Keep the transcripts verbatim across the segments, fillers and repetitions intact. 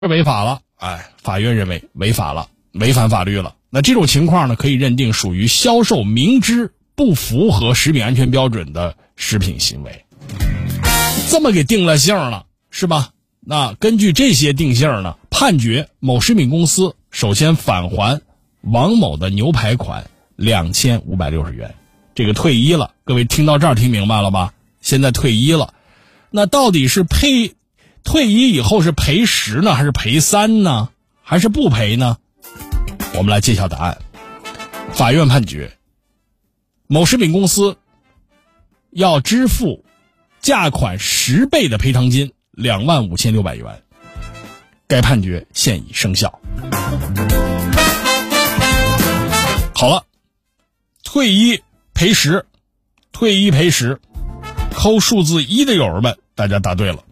违法了，哎，法院认为违法了，违反法律了。那这种情况呢，可以认定属于销售明知不符合食品安全标准的食品行为。这么给定了性了，是吧？那根据这些定性呢，判决某食品公司首先返还王某的牛排款两千五百六十元。这个退一了，各位听到这儿听明白了吧？现在退一了，那到底是赔退一以后是赔十呢，还是赔三呢，还是不赔呢？我们来揭晓答案。法院判决某食品公司要支付价款十倍的赔偿金两万五千六百元，该判决现已生效。好了，退一赔十，退一赔十，扣数字一的友儿们，大家答对了。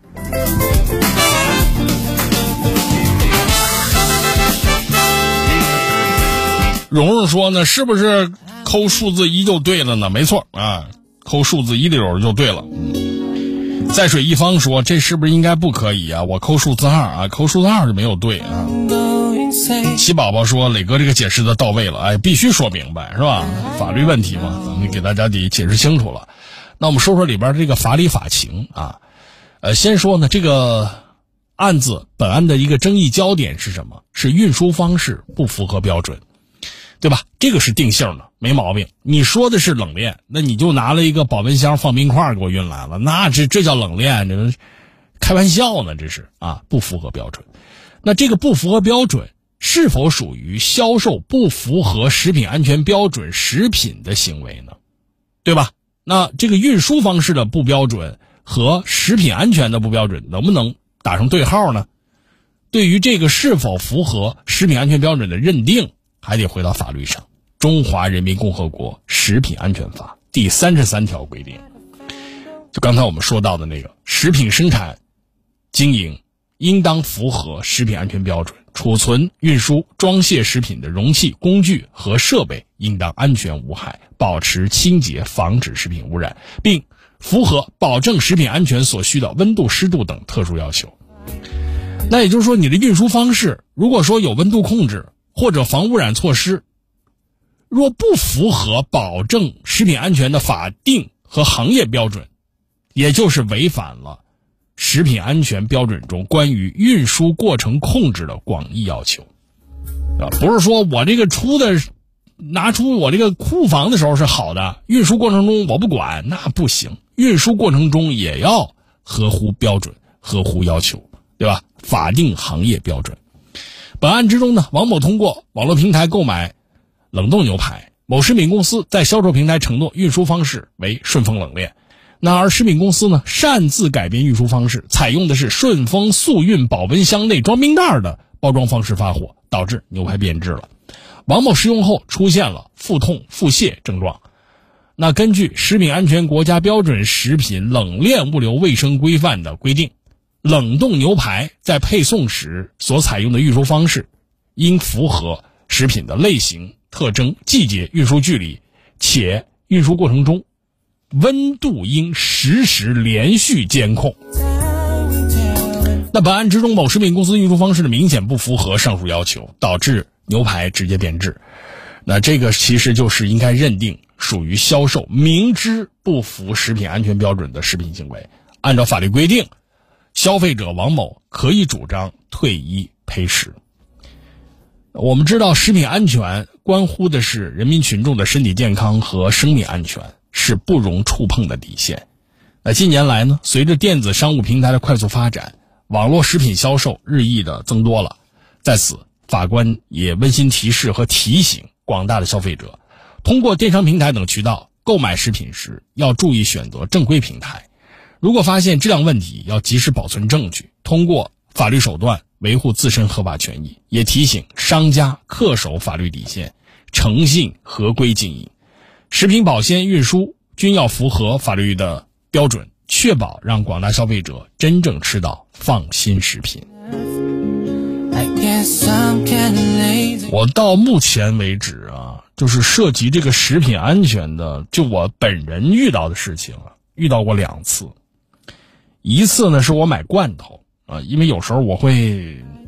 蓉蓉说呢，是不是扣数字一就对了呢？没错啊，扣数字一的友就对了。嗯，在水一方说，这是不是应该不可以啊？我扣数字二啊，扣数字二就没有对啊。喜宝宝说，磊哥这个解释的到位了，哎，必须说明白是吧？法律问题嘛，咱们给大家得解释清楚了。那我们说说里边这个法理法情啊。呃，先说呢，这个案子本案的一个争议焦点是什么？是运输方式不符合标准。对吧？这个是定性的，没毛病。你说的是冷链，那你就拿了一个保温箱放冰块给我运来了，那这这叫冷链？这开玩笑呢，这是啊，不符合标准。那这个不符合标准是否属于销售不符合食品安全标准食品的行为呢？对吧？那这个运输方式的不标准和食品安全的不标准能不能打上对号呢？对于这个是否符合食品安全标准的认定，还得回到法律上。中华人民共和国食品安全法第三十三条规定，就刚才我们说到的那个，食品生产经营应当符合食品安全标准，储存、运输、装卸食品的容器、工具和设备应当安全无害，保持清洁，防止食品污染，并符合保证食品安全所需的温度、湿度等特殊要求。那也就是说，你的运输方式如果说有温度控制或者防污染措施，若不符合保证食品安全的法定和行业标准，也就是违反了食品安全标准中关于运输过程控制的广义要求。啊，不是说我这个出的拿出我这个库房的时候是好的，运输过程中我不管，那不行。运输过程中也要合乎标准，合乎要求，对吧？法定行业标准。本案之中呢，王某通过网络平台购买冷冻牛排，某食品公司在销售平台承诺运输方式为顺丰冷链，那而食品公司呢擅自改变运输方式，采用的是顺丰速运保温箱内装冰袋的包装方式发货，导致牛排变质了。王某食用后出现了腹痛、腹泻症状。那根据食品安全国家标准食品冷链物流卫生规范的规定，冷冻牛排在配送时所采用的运输方式应符合食品的类型、特征、季节、运输距离，且运输过程中温度应实时连续监控。那本案之中，某食品公司运输方式的明显不符合上述要求，导致牛排直接变质。那这个其实就是应该认定属于销售明知不符食品安全标准的食品行为。按照法律规定，消费者王某可以主张退一赔十。我们知道，食品安全关乎的是人民群众的身体健康和生命安全，是不容触碰的底线。那近年来呢，随着电子商务平台的快速发展，网络食品销售日益的增多了。在此，法官也温馨提示和提醒广大的消费者，通过电商平台等渠道购买食品时，要注意选择正规平台。如果发现质量问题，要及时保存证据，通过法律手段维护自身合法权益。也提醒商家恪守法律底线，诚信合规经营，食品保鲜运输均要符合法律的标准，确保让广大消费者真正吃到放心食品。我到目前为止啊，就是涉及这个食品安全的，就我本人遇到的事情啊，遇到过两次。一次呢是我买罐头啊，因为有时候我会